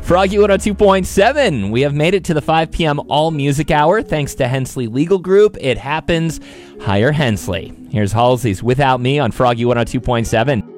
Froggy 102.7. We have made it to the 5 p.m. All Music Hour thanks to Hensley Legal Group. It happens. Hire Hensley. Here's Halsey's Without Me on Froggy 102.7.